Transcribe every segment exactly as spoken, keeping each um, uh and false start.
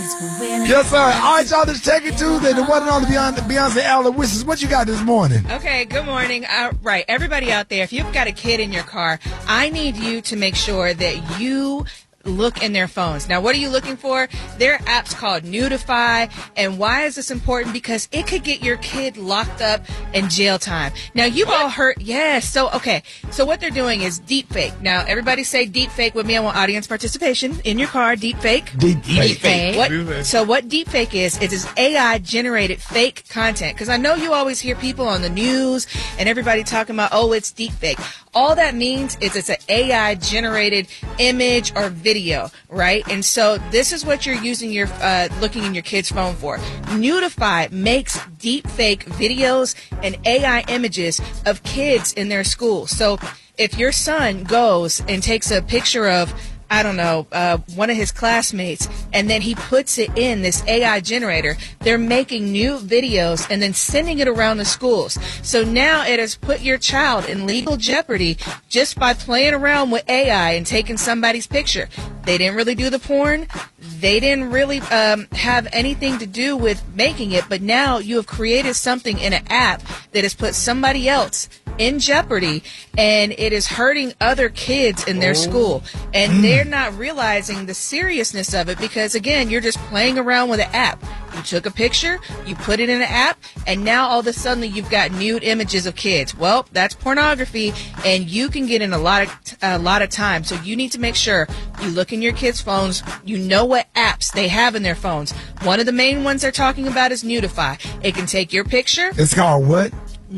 Yes, sir. All right, y'all. This Take It Tuesday. The one and only Beyonce, Beyonce Allen Wishes. What you got this morning? Okay, good morning. Uh, right, everybody out there, if you've got a kid in your car, I need you to make sure that you look in their phones. Now, what are you looking for? There are apps called Nudify. And why is this important? Because it could get your kid locked up in jail time. Now, you've what? all heard, yes. So, okay. So what they're doing is deepfake. Now, everybody say deepfake with me. I want audience participation in your car. Deepfake. Deepfake. Deepfake. What, so what deepfake is, it is A I generated fake content. Because I know you always hear people on the news and everybody talking about, oh, it's deepfake. All that means is it's an A I generated image or video, right? And so this is what you're using your uh, looking in your kid's phone for. Nudify makes deepfake videos and A I images of kids in their school. So if your son goes and takes a picture of, I don't know, uh, one of his classmates, and then he puts it in this A I generator, they're making new videos and then sending it around the schools. So now it has put your child in legal jeopardy just by playing around with A I and taking somebody's picture. They didn't really do the porn. They didn't really um, have anything to do with making it, but now you have created something in an app that has put somebody else in jeopardy, and it is hurting other kids in their oh. school. And they're not realizing the seriousness of it because, again, you're just playing around with an app. You took a picture, you put it in an app, and now all of a sudden you've got nude images of kids. Well, that's pornography, and you can get in a lot of a lot of time. So you need to make sure you look in your kids' phones. You know what apps they have in their phones. One of the main ones they're talking about is Nudify. It can take your picture. It's called what?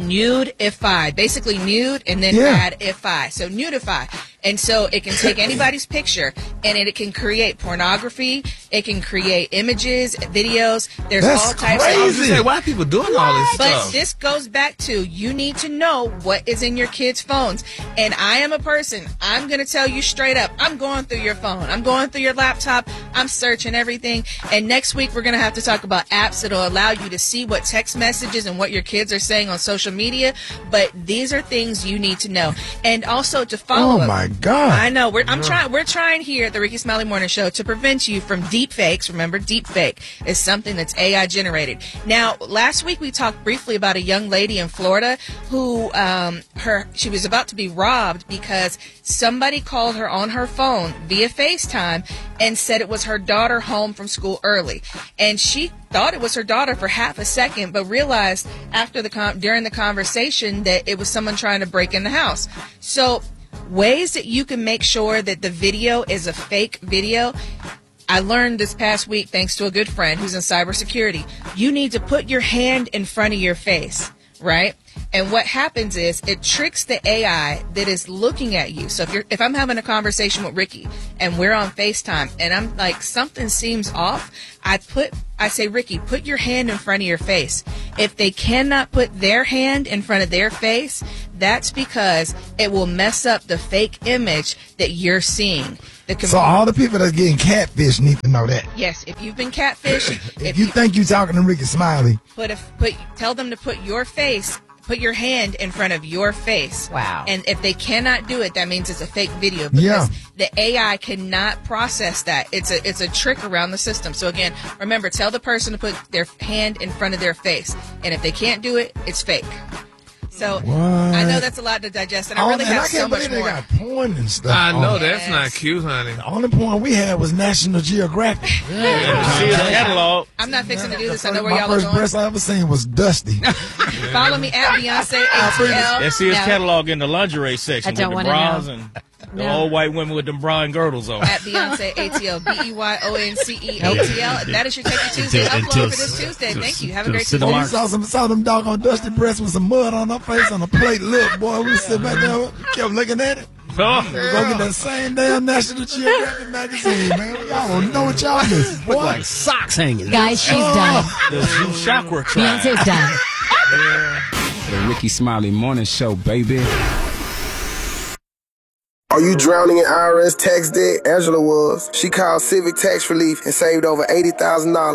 Nudify. Basically nude and then Yeah. add ify. So Nudify. And so it can take anybody's picture and it, it can create pornography. It can create images, videos. There's That's all types crazy. of I was gonna say, why are people doing all this But stuff? this goes back to you need to know what is in your kids' phones. And I am a person, I'm going to tell you straight up, I'm going through your phone. I'm going through your laptop. I'm searching everything. And next week we're going to have to talk about apps that will allow you to see what text messages and what your kids are saying on social media. But these are things you need to know. And also to follow Oh, up. my God. I know. We're, I'm trying. We're trying here at the Ricky Smiley Morning Show to prevent you from deep fakes. Remember, deep fake is something that's A I generated. Now, last week we talked briefly about a young lady in Florida who um, her she was about to be robbed because somebody called her on her phone via FaceTime and said it was her daughter home from school early, and she thought it was her daughter for half a second, but realized after the con- during the conversation that it was someone trying to break in the house. So ways that you can make sure that the video is a fake video. I learned this past week, thanks to a good friend who's in cybersecurity, you need to put your hand in front of your face, right? And what happens is it tricks the A I that is looking at you. So if you're, if I'm having a conversation with Ricky and we're on FaceTime and I'm like, something seems off, I put, I say, Ricky, put your hand in front of your face. If they cannot put their hand in front of their face, that's because it will mess up the fake image that you're seeing. The com- So all the people that's getting catfish need to know that. Yes, if you've been catfished, If, if you, you think you're talking to Ricky Smiley, put a put tell them to put your face put your hand in front of your face. Wow. And if they cannot do it, that means it's a fake video because Yeah. the A I cannot process that. It's a it's a trick around the system. So again, remember, tell the person to put their hand in front of their face. And if they can't do it, it's fake. So What? I know that's a lot to digest, and I Oh, really man, have I so can't much believe they more. got porn and stuff. I know on. that's Yes. not cute, honey. The only porn we had was National Geographic. Yeah, see his catalog. I'm not fixing to do The this. I know first- where my y'all are first going. breast I ever seen was Dusty. Follow me at Beyonce A T L. Let's see his Now, catalog in the lingerie section I don't with the wanna bras know. and the No. old white women with them bra and girdles on. At Beyonce A T L, B E Y O N C E A T L. That is your Take It Tuesday Until- upload until- for this Tuesday. Thank you. Have a until great Cinema Tuesday. Oh, we saw some saw them doggone Dusty breasts with some mud on her face on a plate. Look, boy, we sit back there, kept looking at it. Oh, Go get that same damn National Geographic magazine, man. Y'all don't know what y'all missing, boy. Like socks hanging. Guys, she's done. the Zoo chakra tribe. Beyonce's done. The Ricky Smiley Morning Show, baby. Are you drowning in I R S tax debt? Angela was. She called Civic Tax Relief and saved over eighty thousand dollars.